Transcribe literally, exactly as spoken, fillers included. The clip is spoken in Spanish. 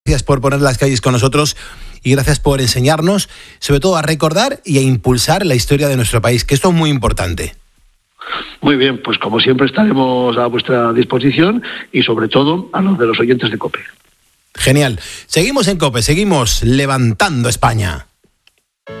Gracias por poner las calles con nosotros y gracias por enseñarnos, sobre todo a recordar y a impulsar la historia de nuestro país, que esto es muy importante. Muy bien, pues como siempre estaremos a vuestra disposición y sobre todo a los de los oyentes de COPE. Genial. Seguimos en COPE, seguimos levantando España.